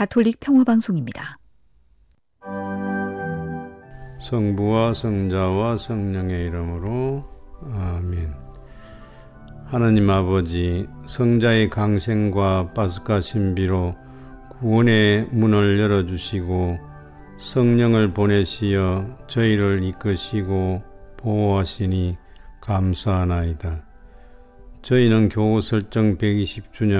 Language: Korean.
가톨릭 평화방송입니다. 성부와 성자와 성령의 이름으로 아멘. 하나님 아버지, 성자의 강생과 파스카 신비로 구원의 문을 열어주시고 성령을 보내시어 저희를 이끄시고 보호하시니 감사하나이다. 저희는 교우 설정 120주년